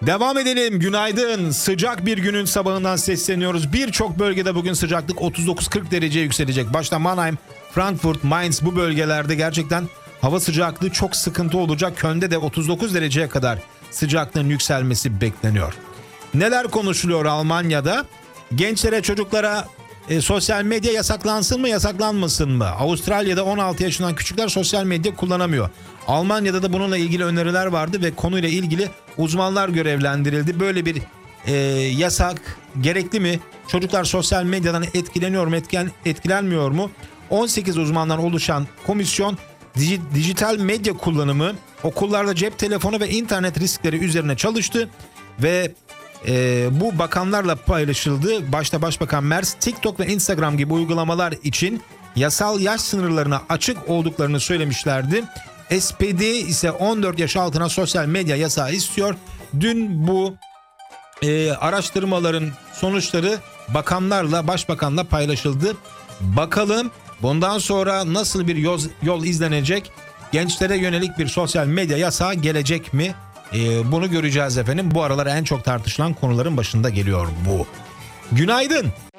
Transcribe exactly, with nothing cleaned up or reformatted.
Devam edelim. Günaydın. Sıcak bir günün sabahından sesleniyoruz. Birçok bölgede bugün sıcaklık otuz dokuz kırk dereceye yükselecek. Başta Mannheim, Frankfurt, Mainz, bu bölgelerde gerçekten hava sıcaklığı çok sıkıntı olacak. Köln'de de otuz dokuz dereceye kadar sıcaklığın yükselmesi bekleniyor. Neler konuşuluyor Almanya'da? Gençlere, çocuklara e, sosyal medya yasaklansın mı, yasaklanmasın mı? Avustralya'da on altı yaşından küçükler sosyal medya kullanamıyor. Almanya'da da bununla ilgili öneriler vardı ve konuyla ilgili uzmanlar görevlendirildi. Böyle bir e, yasak gerekli mi? Çocuklar sosyal medyadan etkileniyor mu, etkilen, etkilenmiyor mu? on sekiz uzmandan oluşan komisyon dij, dijital medya kullanımı, okullarda cep telefonu ve internet riskleri üzerine çalıştı ve e, bu bakanlarla paylaşıldı. Başta Başbakan Merz, TikTok ve Instagram gibi uygulamalar için yasal yaş sınırlarına açık olduklarını söylemişlerdi. S P D ise on dört yaş altına sosyal medya yasağı istiyor. Dün bu e, araştırmaların sonuçları bakanlarla, başbakanla paylaşıldı. Bakalım bundan sonra nasıl bir yol, yol izlenecek? Gençlere yönelik bir sosyal medya yasağı gelecek mi? E, bunu göreceğiz efendim. Bu aralar en çok tartışılan konuların başında geliyor bu. Günaydın.